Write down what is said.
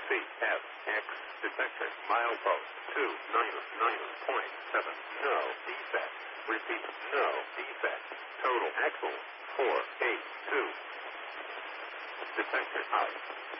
CFX detected. Milepost 299.7. No defect. Repeat, no defect. Total axle 482. Detector out.